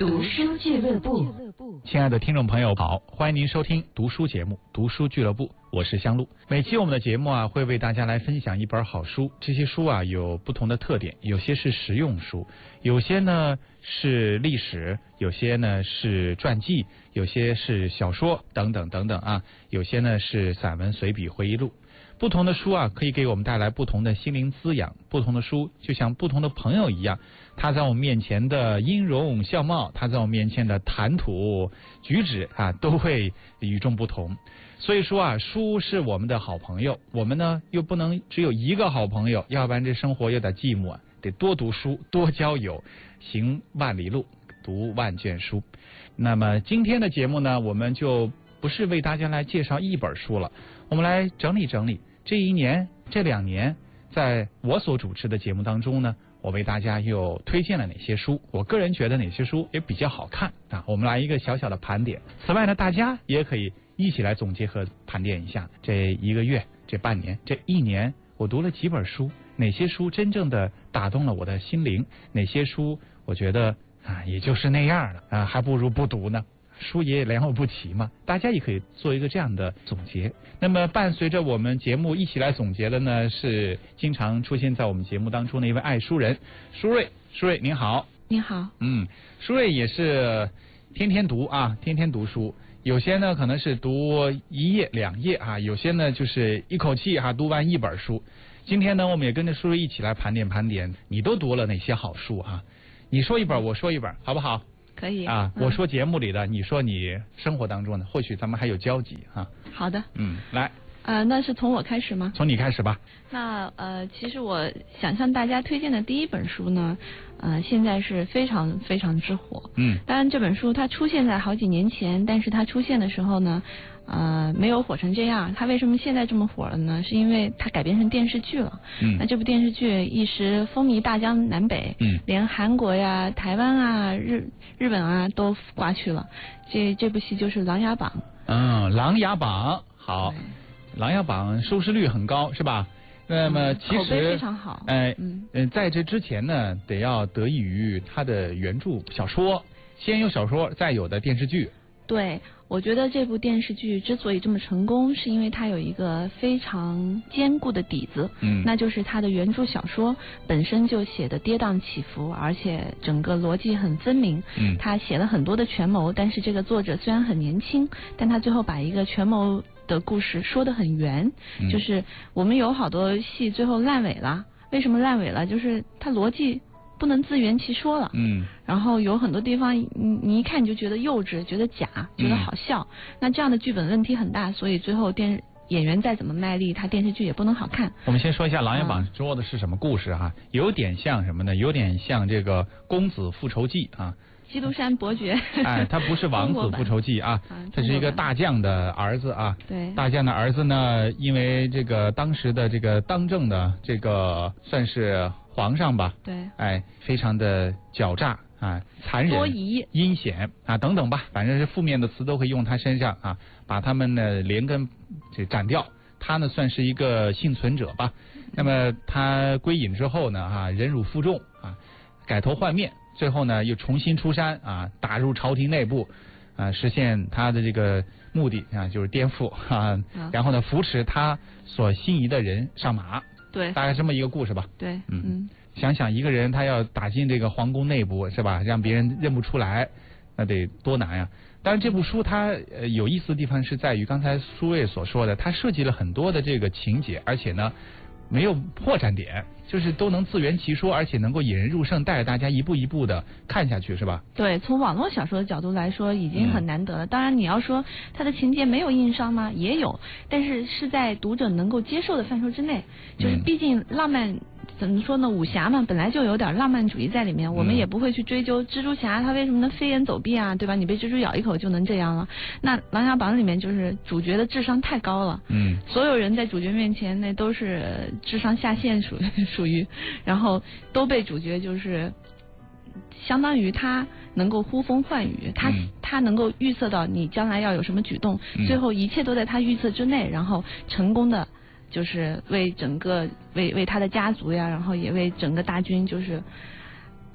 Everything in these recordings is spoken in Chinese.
读书俱乐部。 亲爱的听众朋友好，欢迎您收听读书节目读书俱乐部，我是香露。每期我们的节目会为大家来分享一本好书，这些书有不同的特点，有些是实用书，有些呢是历史，有些呢是传记，有些是小说等等等等有些呢是散文随笔回忆录。不同的书可以给我们带来不同的心灵滋养，不同的书就像不同的朋友一样，他在我们面前的音容笑貌，他在我们面前的谈吐举止都会与众不同。所以说书是我们的好朋友，我们呢又不能只有一个好朋友，要不然这生活有点寂寞得多读书，多交友，行万里路，读万卷书。那么今天的节目呢，我们就不是为大家来介绍一本书了，我们来整理整理这一年这2年在我所主持的节目当中呢，我为大家又推荐了哪些书，我个人觉得哪些书也比较好看我们来一个小小的盘点。此外呢，大家也可以一起来总结和盘点一下这1个月，这半年，这1年我读了几本书，哪些书真正的打动了我的心灵，哪些书我觉得也就是那样了还不如不读呢。书也良莠不齐嘛，大家也可以做一个这样的总结。那么伴随着我们节目一起来总结的呢，是经常出现在我们节目当中的一位爱书人舒瑞。舒瑞您好。 你好。 舒瑞也是天天读天天读书，有些呢可能是读1页2页有些呢就是一口气读完1本书。今天呢我们也跟着舒瑞一起来盘点盘点你都读了哪些好书你说一本我说一本好不好？ 可以我说节目里的，你说你生活当中的，或许咱们还有交集好的。 来那是从我开始吗？ 从你开始吧。 那其实我想向大家推荐的第一本书呢，现在是非常非常之火。当然这本书它出现在好几年前，但是它出现的时候呢没有火成这样。它为什么现在这么火了呢？是因为它改编成电视剧了。那这部电视剧一时风靡大江南北，连韩国呀、台湾日本都刮去了。这部戏就是《琅琊榜》。 琅琊榜好，琅琊榜收视率很高是吧？那么其实口碑非常好。 在这之前呢，得要得益于它的原著小说，先有小说，再有的电视剧。 对，我觉得这部电视剧之所以这么成功，是因为它有一个非常坚固的底子，那就是它的原著小说本身就写的跌宕起伏，而且整个逻辑很分明。他写了很多的权谋，但是这个作者虽然很年轻，但他最后把一个权谋的故事说得很圆。就是我们有好多戏最后烂尾了，为什么烂尾了？就是他逻辑不能自圆其说了。然后有很多地方你一看你就觉得幼稚，觉得假，觉得好笑。那这样的剧本问题很大，所以最后演员再怎么卖力，他电视剧也不能好看。 我们先说一下《琅琊榜》说的是什么故事有点像什么呢？有点像这个公子复仇记基督山伯爵。 他不是王子复仇记他是一个大将的儿子对， 大将的儿子呢，因为这个当时的这个当政的这个算是皇上吧， 对， 非常的狡诈残忍、 多疑、 阴险等等吧，反正是负面的词都会用他身上把他们呢连根斩掉。他呢算是一个幸存者吧。那么他归隐之后呢忍辱负重改头换面，最后呢又重新出山打入朝廷内部实现他的这个目的就是颠覆然后呢扶持他所心仪的人上马。 对， 大概这么一个故事吧。 对， 想想一个人他要打进这个皇宫内部是吧，让别人认不出来，那得多难呀。当然这部书它有意思的地方是在于刚才苏瑞所说的，它设计了很多的这个情节，而且呢没有破绽点，就是都能自圆其说，而且能够引人入胜，带着大家一步一步的看下去，是吧？ 对，从网络小说的角度来说已经很难得了。当然你要说它的情节没有硬伤吗？也有，但是是在读者能够接受的范畴之内。就是毕竟浪漫怎么说呢，武侠嘛本来就有点浪漫主义在里面，我们也不会去追究蜘蛛侠他为什么能飞檐走壁对吧？你被蜘蛛咬一口就能这样了。那琅琊榜里面就是主角的智商太高了，所有人在主角面前那都是智商下线属于，然后都被主角就是相当于他能够呼风唤雨，他能够预测到你将来要有什么举动，最后一切都在他预测之内，然后成功的就是为整个为他的家族呀，然后也为整个大军就是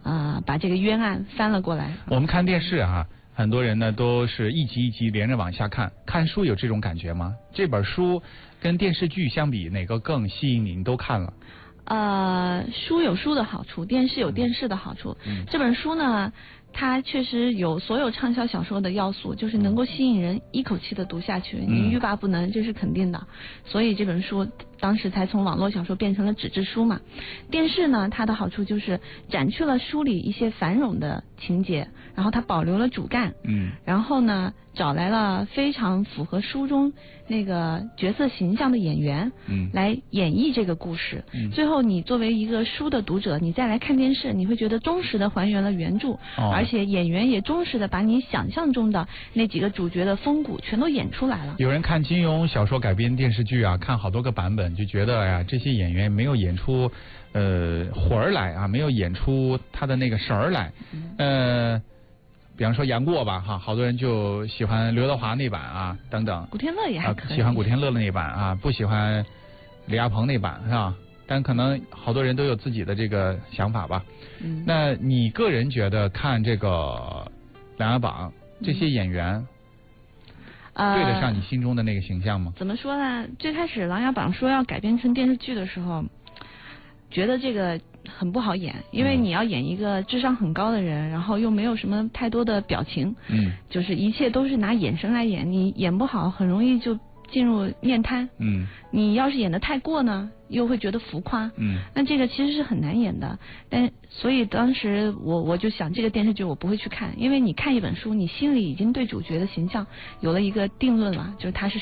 把这个冤案翻了过来。 我们看电视啊，很多人呢都是一集一集连着往下看。看书有这种感觉吗？这本书跟电视剧相比，哪个更吸引你？你都看了。 书有书的好处，电视有电视的好处。这本书呢，它确实有所有畅销小说的要素，就是能够吸引人一口气的读下去，你欲罢不能，这是肯定的。所以这本书当时才从网络小说变成了纸质书嘛。电视呢，它的好处就是斩去了书里一些繁冗的情节，然后它保留了主干，然后呢找来了非常符合书中那个角色形象的演员，来演绎这个故事。最后你作为一个书的读者，你再来看电视，你会觉得忠实的还原了原著，而且演员也忠实的把你想象中的那几个主角的风骨全都演出来了。 有人看金庸小说改编电视剧啊，看好多个版本，就觉得呀，这些演员没有演出魂儿来啊，没有演出他的那个神儿来。比方说杨过吧，哈，好多人就喜欢刘德华那版啊，等等。 古天乐也还可以。 喜欢古天乐的那版啊，不喜欢李亚鹏那版，是吧？但可能好多人都有自己的这个想法吧。那你个人觉得看这个《琅琊榜》这些演员，对得上你心中的那个形象吗？ 怎么说呢？最开始《琅琊榜》说要改编成电视剧的时候，觉得这个很不好演，因为你要演一个智商很高的人，然后又没有什么太多的表情，就是一切都是拿眼神来演，你演不好很容易就进入面瘫，你要是演得太过呢，又会觉得浮夸，那这个其实是很难演的。所以当时我就想，这个电视剧我不会去看，因为你看一本书，你心里已经对主角的形象有了一个定论了，就是他是